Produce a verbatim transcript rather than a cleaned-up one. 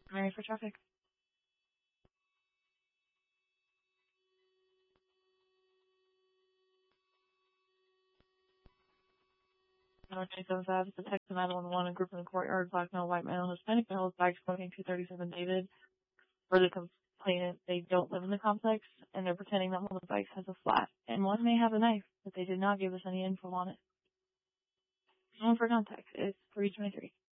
Ready for traffic. North twenty-seventh Ave, Detective nine one one, a group in the courtyard, black male, white male, Hispanic male with bike smoking two thirty-seven David. For the complainant, they don't live in the complex, and they're pretending that one of the bikes has a flat, and one may have a knife, but they did not give us any info on it. One for contact is three twenty-three.